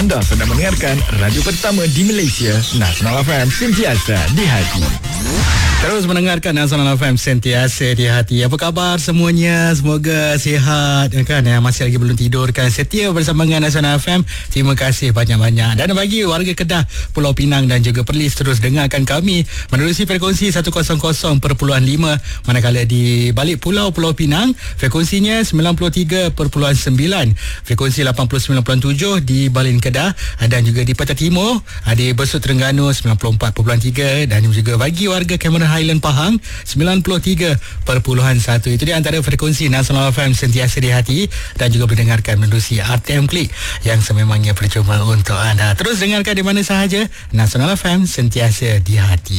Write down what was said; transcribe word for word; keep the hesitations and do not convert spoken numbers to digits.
Anda sedang mendengarkan radio pertama di Malaysia, Nasional F M, sentiasa di hati. Terus mendengarkan Nasional F M, sentiasa di hati. Apa khabar semuanya? Semoga sihat kan, yang masih lagi belum tidur kan, setia bersama dengan Nasional F M. Terima kasih banyak-banyak. Dan bagi warga Kedah, Pulau Pinang dan juga Perlis, terus dengarkan kami menerusi frekuensi seratus perpuluhan lima, manakala di balik pulau Pulau Pinang frekuensinya sembilan puluh tiga perpuluhan sembilan, frekuensi lapan puluh sembilan perpuluhan tujuh di Balin Kedah, dan juga di Patah Timur di Besut Terengganu sembilan puluh empat perpuluhan tiga, dan juga bagi warga Cameron Highland Pahang sembilan puluh tiga perpuluhan satu. Itu dia antara frekuensi Nasional F M, sentiasa di hati, dan juga mendengarkan menerusi R T M Klik yang sememangnya percuma untuk anda. Terus dengarkan di mana sahaja, Nasional F M, sentiasa di hati.